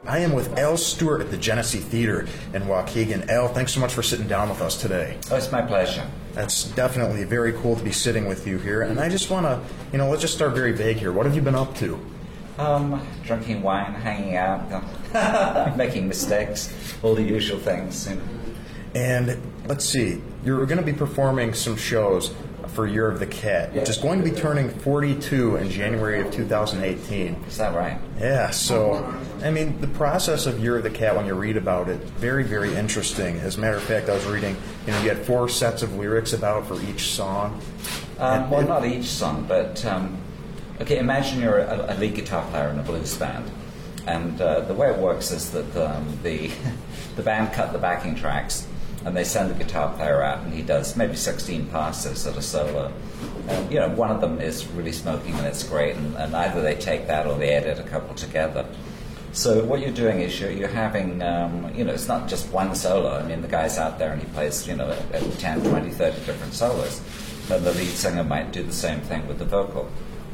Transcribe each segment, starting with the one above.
I am with Al Stewart at the Genesee Theater in Waukegan. Al, thanks so much for sitting down with us today. Oh, it's my pleasure. That's definitely very cool to be sitting with you here. And I just want to, let's just start very vague here. What have you been up to? Drinking wine, hanging out, making mistakes, all the usual things. And let's see, you're going to be performing some shows for Year of the Cat, which is going to be turning 42 in January of 2018. Is that right? Yeah, so, the process of Year of the Cat, when you read about it, very, very interesting. As a matter of fact, I was reading, you had 4 sets of lyrics about for each song. Not each song, but, imagine you're a lead guitar player in a blues band. And the way it works is that the band cut the backing tracks, and they send the guitar player out, and he does maybe 16 passes at a solo. And, one of them is really smoking, and it's great, and either they take that or they edit a couple together. So what you're doing is you're having, it's not just one solo. The guy's out there and he plays, 10, 20, 30 different solos. And the lead singer might do the same thing with the vocal.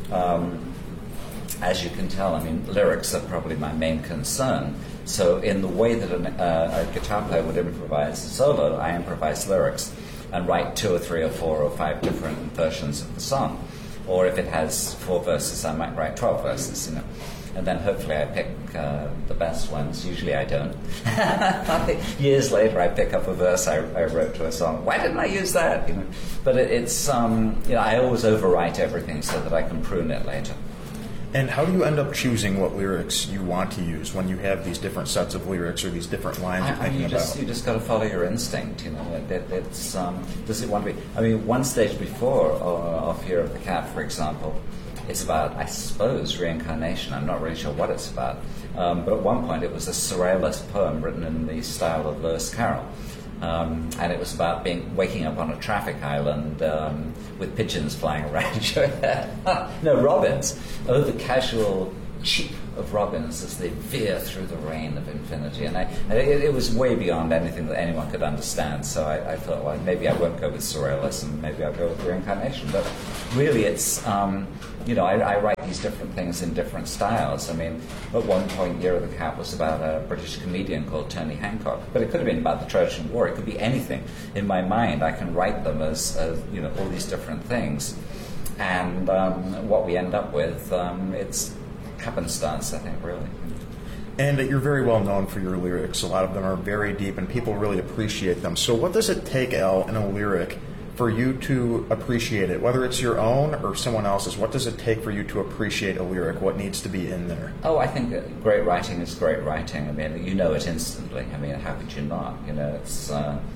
As you can tell, lyrics are probably my main concern. So in the way that a guitar player would improvise a solo, I improvise lyrics and write 2 or 3 or 4 or 5 different versions of the song. Or if it has 4 verses, I might write 12 verses, And then hopefully I pick the best ones. Usually I don't. Years later, I pick up a verse I wrote to a song. Why didn't I use that? But it's I always overwrite everything so that I can prune it later. And how do you end up choosing what lyrics you want to use when you have these different sets of lyrics or these different lines you're thinking about? You just got to follow your instinct. It's does it want to be? One stage before of Year of the Cat, for example, it's about, I suppose, reincarnation. I'm not really sure what it's about. But at one point, it was a surrealist poem written in the style of Lewis Carroll. And it was about waking up on a traffic island with pigeons flying around your head. No, robins. Oh, the casual cheep of robins as they veer through the rain of infinity. And it was way beyond anything that anyone could understand. So I thought, well, maybe I won't go with surrealism. Maybe I'll go with reincarnation. But really, it's I write these different things in different styles. At one point, Year of the Cat was about a British comedian called Tony Hancock, but it could have been about the Trojan War. It could be anything. In my mind, I can write them as all these different things, and what we end up with, it's happenstance, I think, really. And you're very well known for your lyrics. A lot of them are very deep, and people really appreciate them. So what does it take, Al, in a lyric for you to appreciate it, whether it's your own or someone else's? What does it take for you to appreciate a lyric? What needs to be in there? Oh, I think that great writing is great writing. You know it instantly. How could you not? It's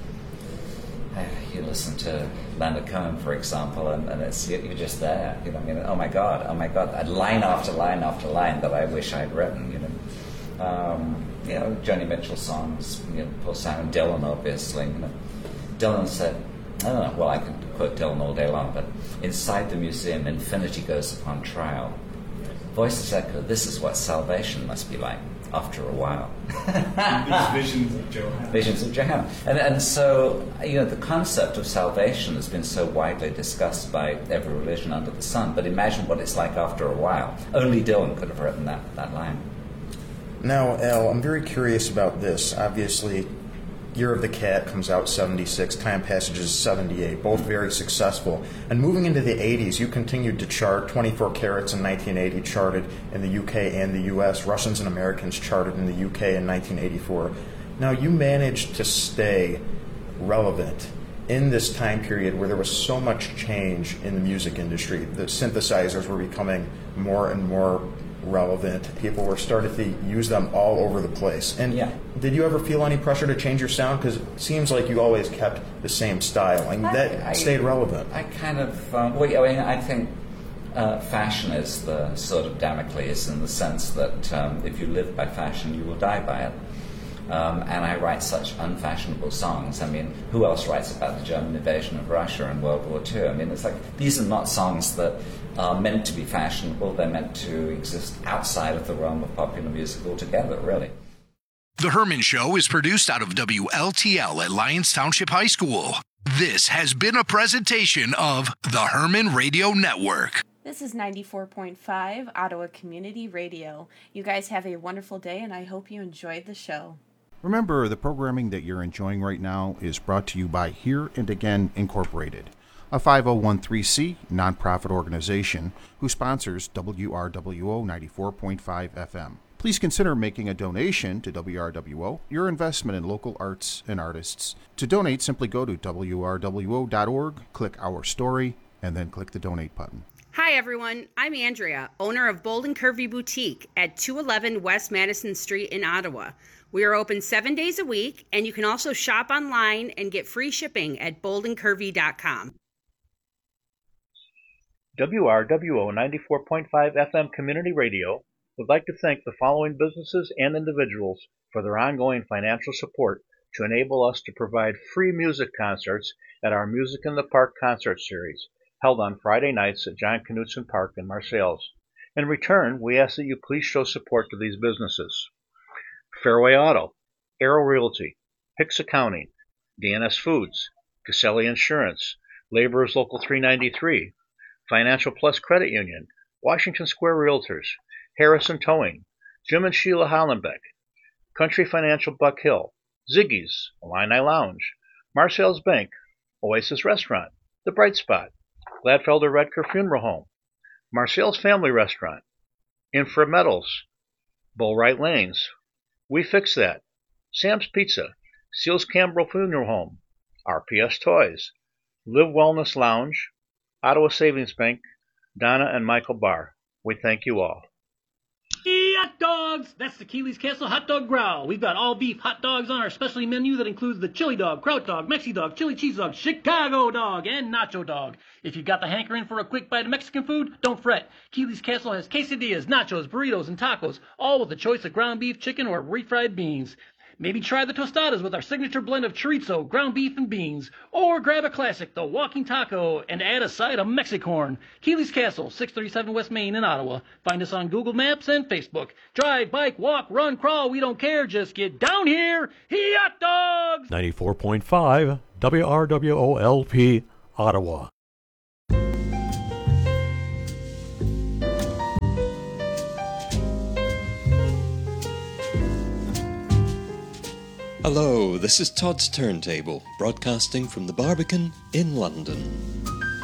you listen to Leonard Cohen, for example, and it's you're just there. Oh my God, line after line after line that I wish I'd written. Joni Mitchell songs. Paul Simon, Dylan, obviously. Dylan said, I can quote Dylan all day long, but inside the museum, infinity goes upon trial. Voices echo, this is what salvation must be like after a while. These visions of Johanna. Visions of Johanna. And so, the concept of salvation has been so widely discussed by every religion under the sun, but imagine what it's like after a while. Only Dylan could have written that line. Now, Al, I'm very curious about this. Obviously, Year of the Cat comes out 76, Time Passages 78, both very successful. And moving into the 80s, you continued to chart. 24 Carats in 1980 charted in the UK and the US. Russians and Americans charted in the UK in 1984. Now, you managed to stay relevant in this time period where there was so much change in the music industry. The synthesizers were becoming more and more relevant. People were starting to use them all over the place. And did you ever feel any pressure to change your sound? Because it seems like you always kept the same style. That stayed relevant. I kind of, I think fashion is the sort of Damocles in the sense that if you live by fashion, you will die by it. And I write such unfashionable songs. Who else writes about the German invasion of Russia in World War II? It's like these are not songs that are meant to be fashionable. They're meant to exist outside of the realm of popular music altogether, really. The Herman Show is produced out of WLTL at Lyons Township High School. This has been a presentation of the Herman Radio Network. This is 94.5 Ottawa Community Radio. You guys have a wonderful day, and I hope you enjoyed the show. Remember, the programming that you're enjoying right now is brought to you by Here and Again Incorporated, a 5013C nonprofit organization who sponsors WRWO 94.5 FM. Please consider making a donation to WRWO, your investment in local arts and artists. To donate, simply go to WRWO.org, click Our Story, and then click the Donate button. Hi everyone, I'm Andrea, owner of Bold and Curvy Boutique at 211 West Madison Street in Ottawa. We are open 7 days a week, and you can also shop online and get free shipping at boldandcurvy.com. WRWO 94.5 FM Community Radio would like to thank the following businesses and individuals for their ongoing financial support to enable us to provide free music concerts at our Music in the Park concert series, held on Friday nights at John Knutson Park in Marseilles. In return, we ask that you please show support to these businesses: Fairway Auto, Arrow Realty, Hicks Accounting, DNS Foods, Caselli Insurance, Laborers Local 393, Financial Plus Credit Union, Washington Square Realtors, Harrison Towing, Jim and Sheila Hollenbeck, Country Financial Buck Hill, Ziggy's, Illini Lounge, Marseilles Bank, Oasis Restaurant, The Bright Spot, Gladfelder Redker Funeral Home, Marseilles Family Restaurant, Infra Metals, Bullwright Lanes, We Fix That, Sam's Pizza, Seals Campbell Funeral Home, RPS Toys, Live Wellness Lounge, Ottawa Savings Bank, Donna and Michael Barr. We thank you all. Hot dogs! That's the Keeley's Castle Hot Dog Growl. We've got all beef hot dogs on our specialty menu that includes the chili dog, kraut dog, Mexi dog, chili cheese dog, Chicago dog, and nacho dog. If you've got the hankering for a quick bite of Mexican food, don't fret. Keeley's Castle has quesadillas, nachos, burritos, and tacos, all with a choice of ground beef, chicken, or refried beans. Maybe try the tostadas with our signature blend of chorizo, ground beef, and beans. Or grab a classic, the walking taco, and add a side of Mexicorn. Keeley's Castle, 637 West Main in Ottawa. Find us on Google Maps and Facebook. Drive, bike, walk, run, crawl, we don't care. Just get down here. Hot dogs! 94.5 WRWOLP, Ottawa. Hello, this is Todd's Turntable, broadcasting from the Barbican in London.